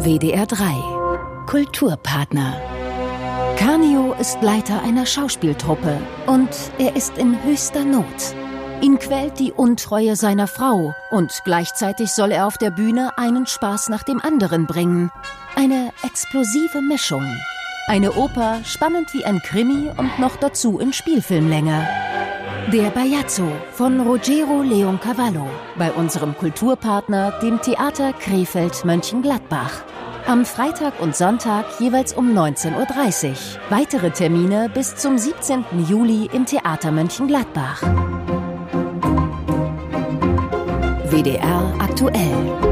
WDR 3 Kulturpartner. Canio ist Leiter einer Schauspieltruppe und er ist in höchster Not. Ihn quält die Untreue seiner Frau und gleichzeitig soll er auf der Bühne einen Spaß nach dem anderen bringen. Eine explosive Mischung. Eine Oper, spannend wie ein Krimi und noch dazu in Spielfilmlänge. Der Bajazzo von Ruggero Leoncavallo bei unserem Kulturpartner, dem Theater Krefeld-Mönchengladbach. Am Freitag und Sonntag jeweils um 19:30 Uhr. Weitere Termine bis zum 17. Juli im Theater Mönchengladbach. WDR aktuell.